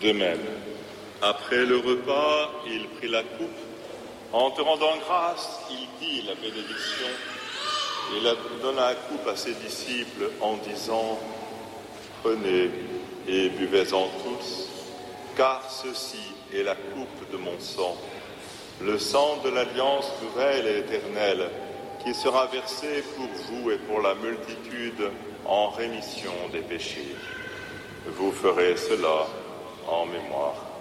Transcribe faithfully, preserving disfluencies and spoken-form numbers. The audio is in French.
De même, après le repas, il prit la coupe. En te rendant grâce, il dit la bénédiction. Il donna la coupe à ses disciples en disant « Prenez et buvez-en tous, car ceci est la coupe de mon sang, le sang de l'alliance nouvelle et éternelle, qui sera versé pour vous et pour la multitude en rémission des péchés. Vous ferez cela en mémoire de moi. »